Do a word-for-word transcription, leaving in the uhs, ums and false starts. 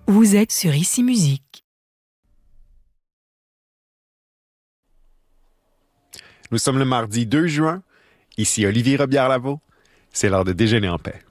Vous êtes sur Ici Musique. Nous sommes le mardi deux juin. Ici Olivier Robillard-Lavaux. C'est l'heure de déjeuner en paix.